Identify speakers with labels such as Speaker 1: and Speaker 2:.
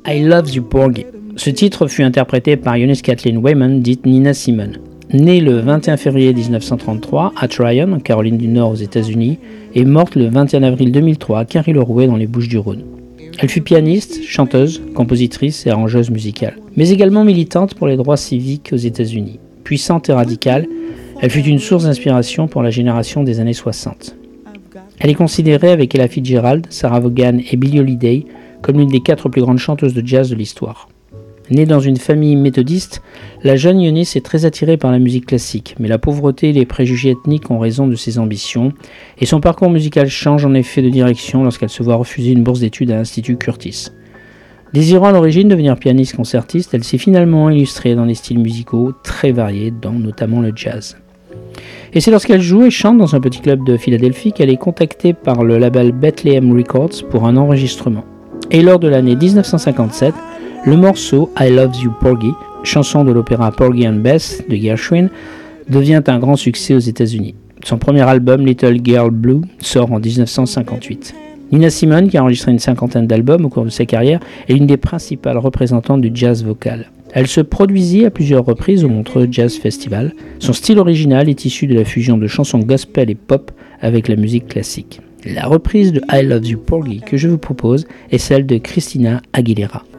Speaker 1: I Love You Porgy. Ce titre fut interprété par Eunice Kathleen Wayman, dite Nina Simone. Née le 21 février 1933 à Tryon, en Caroline du Nord aux États-Unis, et morte le 21 avril 2003 à Carry-le-Rouet dans les Bouches-du-Rhône. Elle fut pianiste, chanteuse, compositrice et arrangeuse musicale, mais également militante pour les droits civiques aux États-Unis. Puissante et radicale, elle fut une source d'inspiration pour la génération des années 60. Elle est considérée avec Ella Fitzgerald, Sarah Vaughan et Billie Holiday comme l'une des 4 plus grandes chanteuses de jazz de l'histoire. Née dans une famille méthodiste, la jeune Eunice est très attirée par la musique classique, mais la pauvreté et les préjugés ethniques ont raison de ses ambitions, et son parcours musical change en effet de direction lorsqu'elle se voit refuser une bourse d'études à l'Institut Curtis. Désirant à l'origine devenir pianiste concertiste, elle s'est finalement illustrée dans des styles musicaux très variés, dont notamment le jazz. Et c'est lorsqu'elle joue et chante dans un petit club de Philadelphie qu'elle est contactée par le label Bethlehem Records pour un enregistrement. Et lors de l'année 1957, le morceau I Love You Porgy, chanson de l'opéra Porgy and Bess de Gershwin, devient un grand succès aux États-Unis. Son premier album, Little Girl Blue, sort en 1958. Nina Simone, qui a enregistré une 50aine d'albums au cours de sa carrière, est l'une des principales représentantes du jazz vocal. Elle se produisit à plusieurs reprises au Montreux Jazz Festival. Son style original est issu de la fusion de chansons gospel et pop avec la musique classique. La reprise de I Love You Porgy que je vous propose est celle de Christina Aguilera.